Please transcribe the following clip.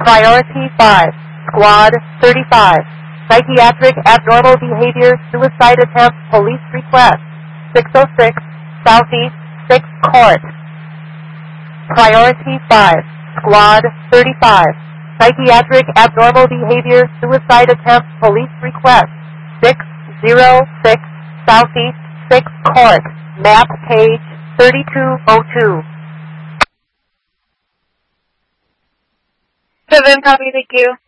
Priority 5, Squad 35. Psychiatric abnormal behavior, suicide attempt, police request. 606 Southeast 6th Court. Priority 5, Squad 35. Psychiatric abnormal behavior, suicide attempt, police request. 606 Southeast 6th Court. Map page 3202. 7 copy, thank you.